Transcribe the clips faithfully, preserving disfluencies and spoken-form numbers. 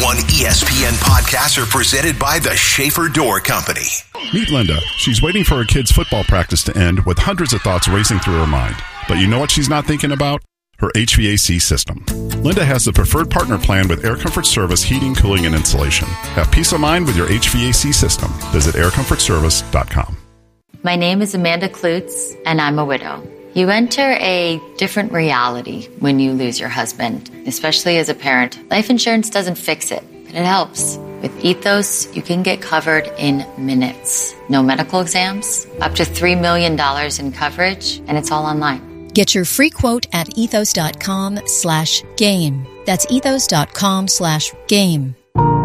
one E S P N podcasts are presented by the Schaefer Door Company. Meet Linda. She's waiting for her kid's football practice to end with hundreds of thoughts racing through her mind. But you know what she's not thinking about? Her H V A C system. Linda has the preferred partner plan with Air Comfort Service heating, cooling, and insulation. Have peace of mind with your H V A C system. Visit air comfort service dot com. My name is Amanda Klutz, and I'm a widow. You enter a different reality when you lose your husband, especially as a parent. Life insurance doesn't fix it, but it helps. With Ethos, you can get covered in minutes. No medical exams, up to three million dollars in coverage, and it's all online. Get your free quote at ethos.com slash game. That's ethos.com slash game.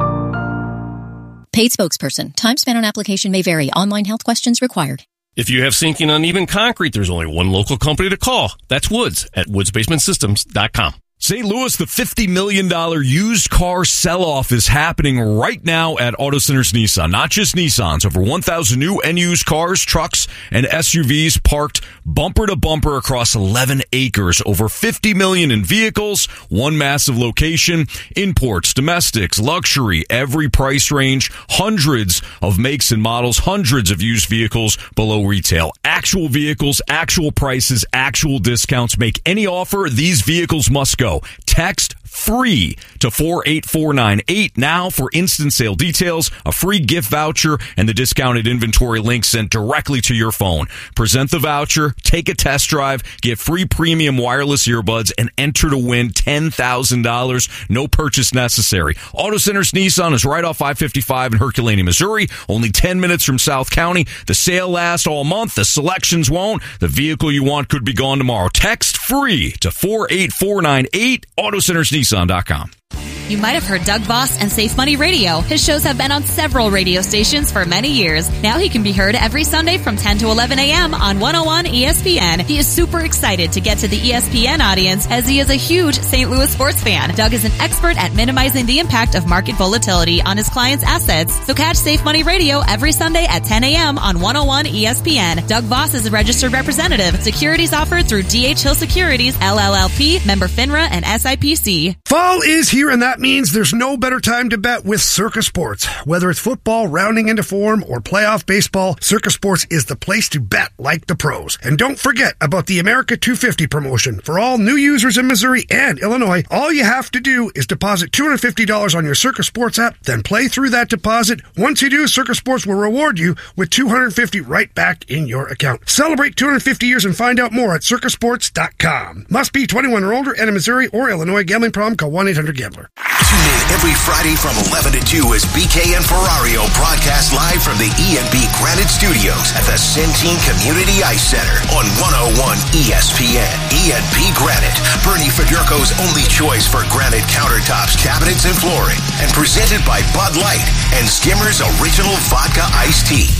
Paid spokesperson. Time spent on application may vary. Online health questions required. If you have sinking uneven concrete, there's only one local company to call. That's Woods at woods basement systems dot com. Saint Louis, the fifty million dollars used car sell-off is happening right now at Auto Centers Nissan. Not just Nissans, over one thousand new and used cars, trucks, and S U Vs parked bumper to bumper across eleven acres. Over fifty million in vehicles, one massive location, imports, domestics, luxury, every price range, hundreds of makes and models, hundreds of used vehicles below retail. Actual vehicles, actual prices, actual discounts. Make any offer, these vehicles must go. Text free to four eight four nine eight now for instant sale details, a free gift voucher, and the discounted inventory link sent directly to your phone. Present the voucher, take a test drive, get free premium wireless earbuds, and enter to win ten thousand dollars. No purchase necessary. Auto Centers Nissan is right off I fifty-five in Herculaneum, Missouri, only ten minutes from South County. The sale lasts all month. The selections won't. The vehicle you want could be gone tomorrow. Text free to four eight four nine eight, auto centers nissan dot com. You might have heard Doug Voss and Safe Money Radio. His shows have been on several radio stations for many years. Now he can be heard every Sunday from ten to eleven a.m. on one oh one E S P N. He is super excited to get to the E S P N audience as he is a huge Saint Louis sports fan. Doug is an expert at minimizing the impact of market volatility on his clients' assets. So catch Safe Money Radio every Sunday at ten a.m. on one oh one E S P N. Doug Voss is a registered representative. Securities offered through D H Hill Securities, L L L P, member FINRA, and S I P C. Fall is here, and that means there's no better time to bet with Circa Sports. Whether it's football rounding into form or playoff baseball, Circa Sports is the place to bet like the pros. And don't forget about the America two fifty promotion. For all new users in Missouri and Illinois, all you have to do is deposit two hundred fifty dollars on your Circa Sports app, then play through that deposit. Once you do, Circa Sports will reward you with two hundred fifty dollars right back in your account. Celebrate two hundred fifty years and find out more at circa sports dot com. Must be twenty-one or older and in Missouri or Illinois. Gambling problem? Call one eight hundred gambler. Tune in every Friday from eleven to two as B K and Ferrario broadcast live from the E and B Granite Studios at the Centene Community Ice Center on one oh one E S P N. E and B Granite, Bernie Federko's only choice for granite countertops, cabinets, and flooring. And presented by Bud Light and Skimmer's Original Vodka Iced Tea.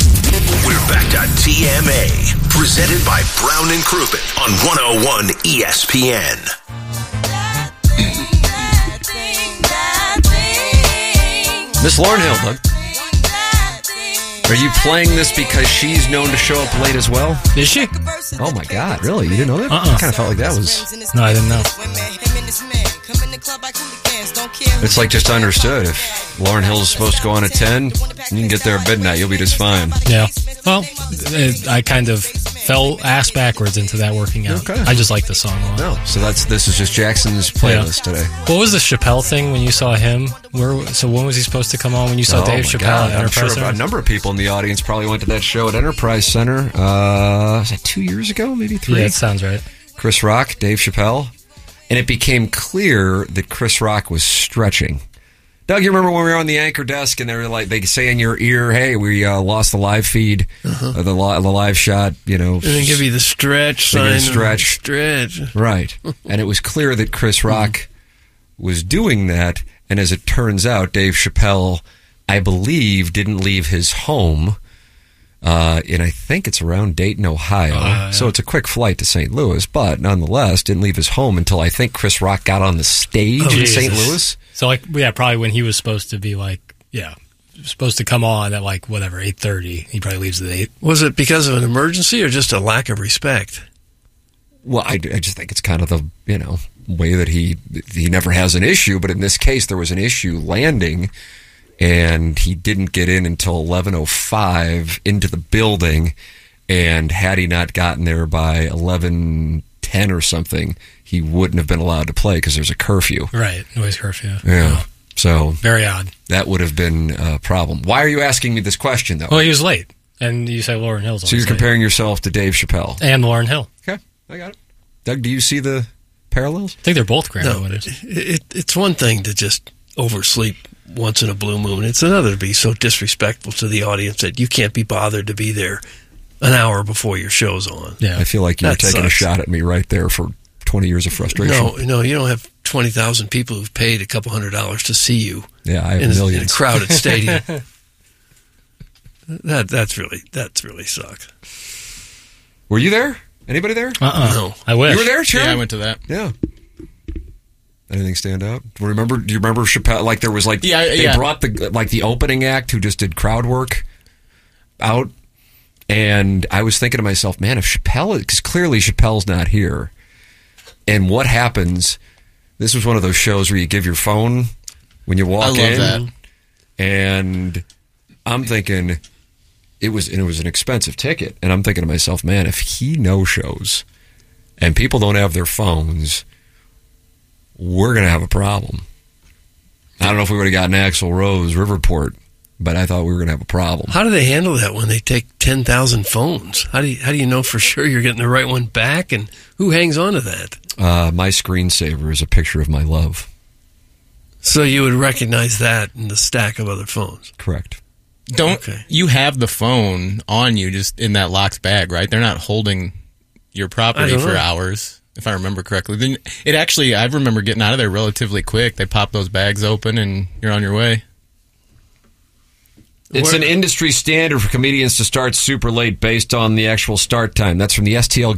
We're back to T M A, presented by Brown and Crouppen on one oh one E S P N. Miss Lauryn Hill, Doug. Are you playing this because she's known to show up late as well? Is she? Oh my God, really? You didn't know that? Uh-uh. I kind of felt like that was... No, I didn't know. It's like just understood. If Lauryn Hill is supposed to go on at ten, you can get there at midnight. You'll be just fine. Yeah. Well, it, I kind of fell ass backwards into that working out. Okay. I just like the song a lot. No, so that's this is just Jackson's playlist yeah. today. What was the Chappelle thing when you saw him? Where? So when was he supposed to come on? When you saw oh Dave Chappelle God. at I'm Enterprise sure Center? A number of people in the audience probably went to that show at Enterprise Center. Uh, was that two years ago? Maybe three? Yeah, it sounds right. Chris Rock, Dave Chappelle. And it became clear that Chris Rock was stretching. Doug, you remember when we were on the anchor desk and they were like, they say in your ear, hey, we uh, lost the live feed, uh-huh. uh, the, li- the live shot, you know. And they give you the stretch sign. Stretch. Stretch. Right. And it was clear that Chris Rock mm-hmm. was doing that. And as it turns out, Dave Chappelle, I believe, didn't leave his home. Uh, and I think it's around Dayton, Ohio. Uh, yeah. So it's a quick flight to Saint Louis, but nonetheless, didn't leave his home until I think Chris Rock got on the stage oh, in Saint Louis. So, like, yeah, probably when he was supposed to be, like, yeah, supposed to come on at, like, whatever, eight thirty. He probably leaves at eight. Was it because of an emergency or just a lack of respect? Well, I, I just think it's kind of the, you know, way that he he never has an issue, but in this case there was an issue landing, and he didn't get in until eleven oh five into the building, and had he not gotten there by eleven ten or something, he wouldn't have been allowed to play because there's a curfew. Right, noise curfew. Yeah. So very odd. That would have been a problem. Why are you asking me this question, though? Well, he was late, and you say Lauryn Hill's So you're late. comparing yourself to Dave Chappelle. And Lauryn Hill. Okay, I got it. Doug, do you see the parallels? I think they're both Grammy No, winners. It, it's one thing to just oversleep once in a blue moon. It's another to be so disrespectful to the audience that you can't be bothered to be there an hour before your show's on. Yeah, I feel like you're That taking a sucks. shot at me right there for twenty years of frustration. No, no, you don't have twenty thousand people who've paid a couple hundred dollars to see you. Yeah, I have in a, millions. in a crowded stadium. that that's really that's really sucked. Were you there? Anybody there? Uh-uh. No, I wish. You were there, Sharon? Yeah, I went to that. Yeah. Anything stand out? Remember? Do you remember Chappelle? Like there was like Yeah, they yeah. brought the like the opening act who just did crowd work out, and I was thinking to myself, man, if Chappelle, because clearly Chappelle's not here, and what happens? This was one of those shows where you give your phone when you walk I love in, that. and I'm thinking it was and it was an expensive ticket, and I'm thinking to myself, man, if he no shows and people don't have their phones, we're going to have a problem. I don't know if we would have gotten Axl Rose, Riverport, but I thought we were going to have a problem. How do they handle that when they take ten thousand phones? How do you how do you know for sure you're getting the right one back, and who hangs on to that? Uh, my screensaver is a picture of my love. So you would recognize that in the stack of other phones. Correct. Don't Okay. you have the phone on you just in that locked bag, right? They're not holding your I property don't for know. hours, if I remember correctly. Then it actually, I remember getting out of there relatively quick. They pop those bags open and you're on your way. It's an industry standard for comedians to start super late based on the actual start time. That's from the S T L